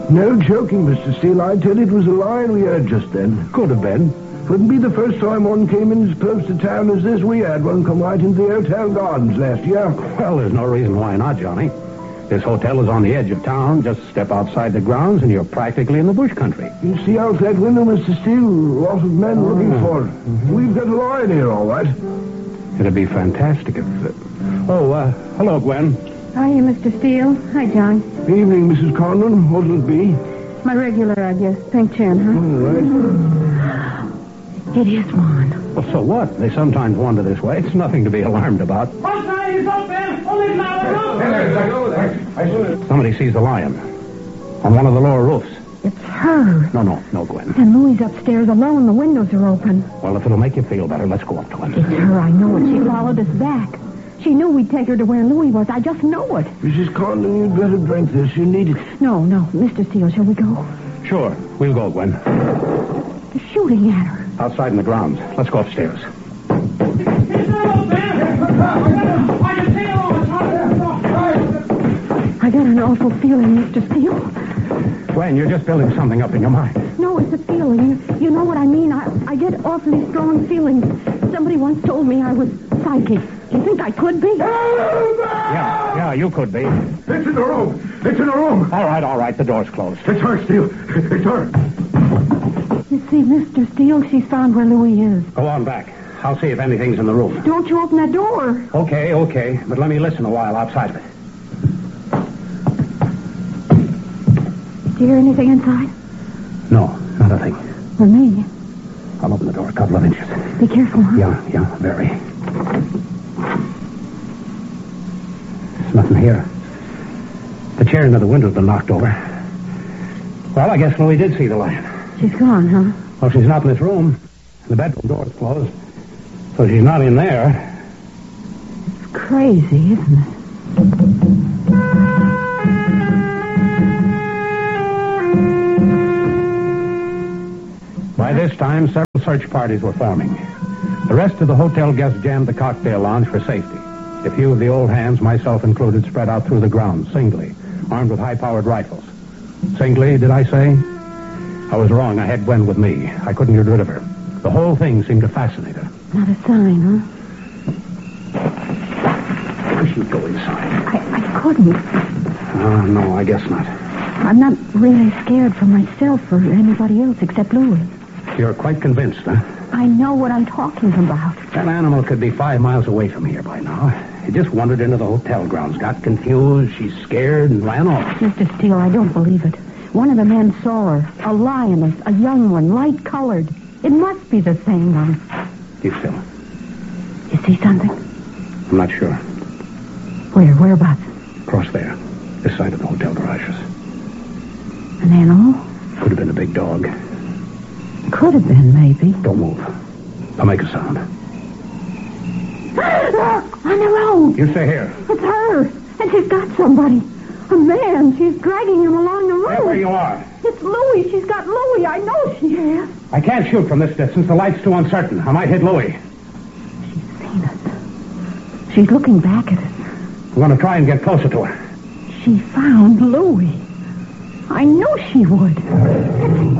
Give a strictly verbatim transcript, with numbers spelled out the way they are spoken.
No joking, Mister Steele. I tell you, it was a lion we heard just then. Could have been. Wouldn't be the first time one came in as close to town as this. We had one come right into the hotel gardens last year. Well, there's no reason why not, Johnny. This hotel is on the edge of town. Just step outside the grounds and you're practically in the bush country. You see out that window, Mister Steele, lots of men oh. looking for it. Mm-hmm. We've got a lion here, all right. It'd be fantastic if... Uh... Oh, uh, hello, Gwen. Hiya, Mister Steele. Hi, John. Evening, Missus Conlon. What'll it be? My regular, I guess. Pink chin, huh? All right. It is one. Well, so what? They sometimes wander this way. It's nothing to be alarmed about. Somebody sees the lion on one of the lower roofs. It's her. No, no, no, Gwen. And Louie's upstairs alone. The windows are open. Well, if it'll make you feel better, let's go up to him. It's her. I know it. She followed us back. She knew we'd take her to where Louie was. I just know it. Missus Conlon, you'd better drink this. You need it. No, no. Mister Steele, shall we go? Sure. We'll go, Gwen. They're shooting at her. Outside in the grounds. Let's go upstairs. I got an awful feeling, Mister Steele. Gwen, you're just building something up in your mind. No, it's a feeling. You, you know what I mean? I, I get awfully strong feelings. Somebody once told me I was psychic. Do you think I could be? Yeah, yeah, you could be. It's in the room. It's in the room. All right, all right. The door's closed. It's her, Steele. It's her. You see, Mister Steele, she's found where Louie is. Go on back. I'll see if anything's in the room. Don't you open that door. Okay, okay. But let me listen a while outside of it. Do you hear anything inside? No, not a thing. For me. I'll open the door a couple of inches. Be careful, huh? Yeah, yeah, very. There's nothing here. The chair near the window's been knocked over. Well, I guess Louie did see the lion. She's gone, huh? Well, she's not in this room. The bedroom door's closed. So she's not in there. It's crazy, isn't it? By this time, several search parties were forming. The rest of the hotel guests jammed the cocktail lounge for safety. A few of the old hands, myself included, spread out through the grounds, singly, armed with high-powered rifles. Singly, did I say? I was wrong. I had Gwen with me. I couldn't get rid of her. The whole thing seemed to fascinate her. Not a sign, huh? I should go inside. I, I couldn't. Oh, no, I guess not. I'm not really scared for myself or anybody else except Louie. You're quite convinced, huh? I know what I'm talking about. That animal could be five miles away from here by now. He just wandered into the hotel grounds, got confused, she's scared, and ran off. Mister Steele, I don't believe it. One of the men saw her. A lioness, a young one, light-colored. It must be the same one. Keep still. You see something? I'm not sure. Where? Whereabouts? Across there. This side of the hotel garages. An animal? Could have been a big dog. Could have been, maybe. Don't move. I'll make a sound. On the road. You stay here. It's her. And she's got somebody. A man. She's dragging him along the road. Stay where you are. It's Louie. She's got Louie. I know she has. I can't shoot from this distance. The light's too uncertain. I might hit Louie. She's seen us. She's looking back at us. I'm going to try and get closer to her. She found Louie. I know she would.